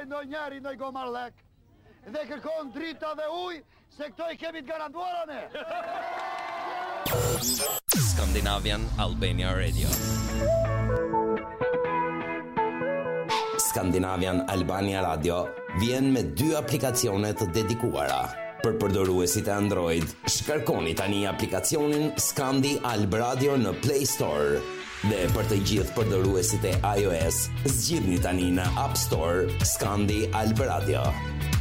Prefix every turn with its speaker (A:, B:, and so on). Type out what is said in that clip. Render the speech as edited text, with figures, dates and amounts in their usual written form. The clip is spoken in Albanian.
A: ndoj njeri ndoj gomarlek dhe kërkon drita dhe ujë, se këto I kemi të garantuara ne.
B: Scandinavian Albania Radio.
C: Scandinavian Albania Radio vjen me 2 aplikacione të dedikuara. Për përdoruesit e Android, shkarkoni tani aplikacionin Scandi Alb Radio në Play Store. Dhe për të gjithë përdoruesit e iOS, zgjidhni tani në App Store Scandi Alb Radio.